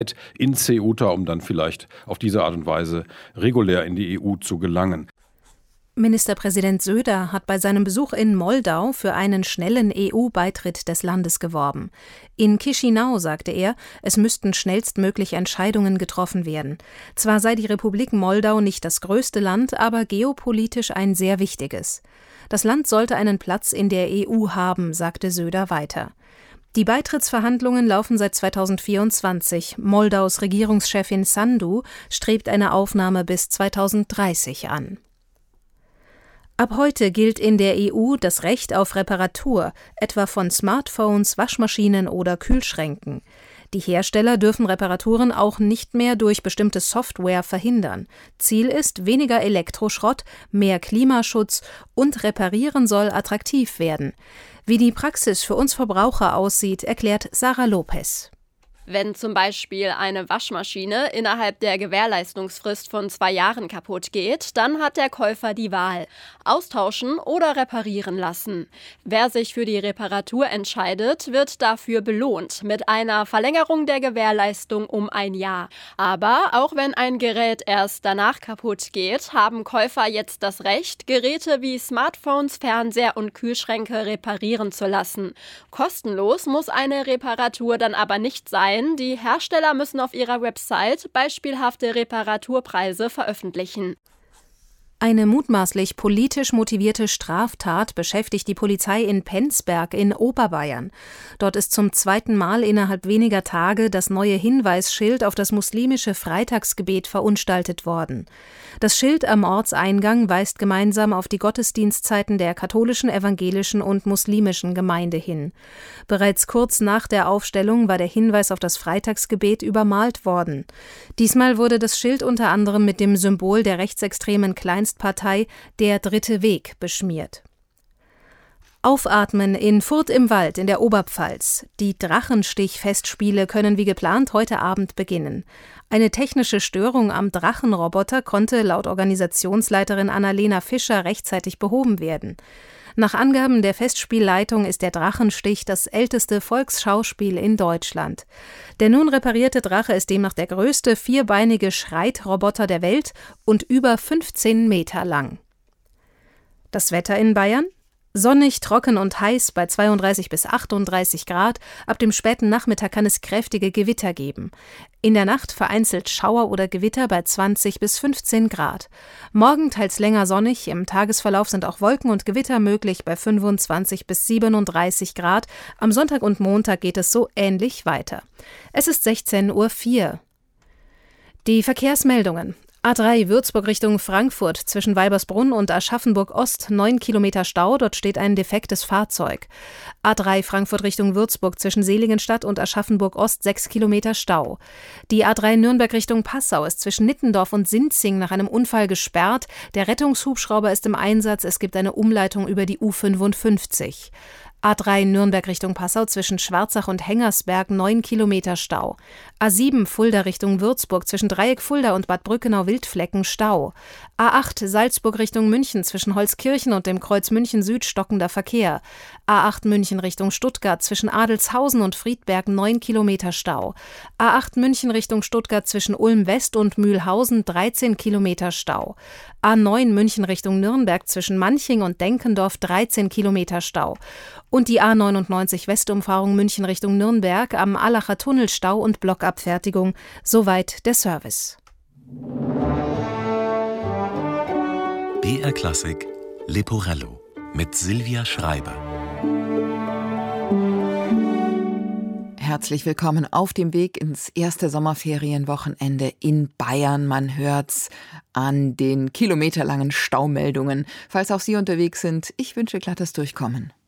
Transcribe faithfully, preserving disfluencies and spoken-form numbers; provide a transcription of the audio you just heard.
in Ceuta, um dann vielleicht auf diese Art und Weise regulär in die E U zu gelangen. Ministerpräsident Söder hat bei seinem Besuch in Moldau für einen schnellen E U-Beitritt des Landes geworben. In Chișinău sagte er, es müssten schnellstmöglich Entscheidungen getroffen werden. Zwar sei die Republik Moldau nicht das größte Land, aber geopolitisch ein sehr wichtiges. Das Land sollte einen Platz in der E U haben, sagte Söder weiter. Die Beitrittsverhandlungen laufen seit zweitausendvierundzwanzig. Moldaus Regierungschefin Sandu strebt eine Aufnahme bis zweitausenddreißig an. Ab heute gilt in der E U das Recht auf Reparatur, etwa von Smartphones, Waschmaschinen oder Kühlschränken. Die Hersteller dürfen Reparaturen auch nicht mehr durch bestimmte Software verhindern. Ziel ist weniger Elektroschrott, mehr Klimaschutz und Reparieren soll attraktiv werden. Wie die Praxis für uns Verbraucher aussieht, erklärt Sarah Lopez. Wenn zum Beispiel eine Waschmaschine innerhalb der Gewährleistungsfrist von zwei Jahren kaputt geht, dann hat der Käufer die Wahl: austauschen oder reparieren lassen. Wer sich für die Reparatur entscheidet, wird dafür belohnt mit einer Verlängerung der Gewährleistung um ein Jahr. Aber auch wenn ein Gerät erst danach kaputt geht, haben Käufer jetzt das Recht, Geräte wie Smartphones, Fernseher und Kühlschränke reparieren zu lassen. Kostenlos muss eine Reparatur dann aber nicht sein. Die Hersteller müssen auf ihrer Website beispielhafte Reparaturpreise veröffentlichen. Eine mutmaßlich politisch motivierte Straftat beschäftigt die Polizei in Penzberg in Oberbayern. Dort ist zum zweiten Mal innerhalb weniger Tage das neue Hinweisschild auf das muslimische Freitagsgebet verunstaltet worden. Das Schild am Ortseingang weist gemeinsam auf die Gottesdienstzeiten der katholischen, evangelischen und muslimischen Gemeinde hin. Bereits kurz nach der Aufstellung war der Hinweis auf das Freitagsgebet übermalt worden. Diesmal wurde das Schild unter anderem mit dem Symbol der rechtsextremen Kleinstpartei Der Dritte Weg beschmiert. Aufatmen in Furth im Wald in der Oberpfalz. Die Drachenstich-Festspiele können wie geplant heute Abend beginnen. Eine technische Störung am Drachenroboter konnte laut Organisationsleiterin Annalena Fischer rechtzeitig behoben werden. Nach Angaben der Festspielleitung ist der Drachenstich das älteste Volksschauspiel in Deutschland. Der nun reparierte Drache ist demnach der größte vierbeinige Schreitroboter der Welt und über fünfzehn Meter lang. Das Wetter in Bayern? Sonnig, trocken und heiß bei zweiunddreißig bis achtunddreißig Grad. Ab dem späten Nachmittag kann es kräftige Gewitter geben. In der Nacht vereinzelt Schauer oder Gewitter bei zwanzig bis fünfzehn Grad. Morgen teils länger sonnig, im Tagesverlauf sind auch Wolken und Gewitter möglich bei fünfundzwanzig bis siebenunddreißig Grad. Am Sonntag und Montag geht es so ähnlich weiter. Es ist sechzehn Uhr vier. Die Verkehrsmeldungen. A drei Würzburg Richtung Frankfurt zwischen Weibersbrunn und Aschaffenburg Ost neun Kilometer Stau, dort steht ein defektes Fahrzeug. A drei Frankfurt Richtung Würzburg zwischen Seligenstadt und Aschaffenburg Ost sechs Kilometer Stau. Die A drei Nürnberg Richtung Passau ist zwischen Nittendorf und Sinzing nach einem Unfall gesperrt. Der Rettungshubschrauber ist im Einsatz, es gibt eine Umleitung über die U fünfundfünfzig. A drei Nürnberg Richtung Passau zwischen Schwarzach und Hengersberg neun Kilometer Stau. A sieben Fulda Richtung Würzburg zwischen Dreieck Fulda und Bad Brückenau-Wildflecken Stau. A acht Salzburg Richtung München zwischen Holzkirchen und dem Kreuz München Süd stockender Verkehr. A acht München Richtung Stuttgart zwischen Adelshausen und Friedberg neun Kilometer Stau. A acht München Richtung Stuttgart zwischen Ulm West und Mühlhausen dreizehn Kilometer Stau. A neun München Richtung Nürnberg zwischen Manching und Denkendorf dreizehn Kilometer Stau. Und die A neunundneunzig Westumfahrung München Richtung Nürnberg am Allacher Tunnel Stau und Blockabfertigung. Soweit der Service. B R Klassik Leporello mit Silvia Schreiber. Herzlich willkommen auf dem Weg ins erste Sommerferienwochenende in Bayern. Man hört's an den kilometerlangen Staumeldungen. Falls auch Sie unterwegs sind, ich wünsche glattes Durchkommen.